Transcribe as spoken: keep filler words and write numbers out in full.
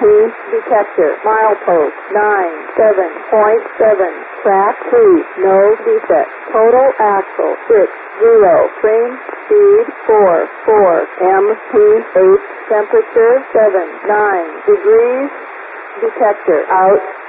detector, milepost nine seven point seven, track two, no defect, total axle six zero, train speed four four, M P eight, temperature seven nine degrees, detector out.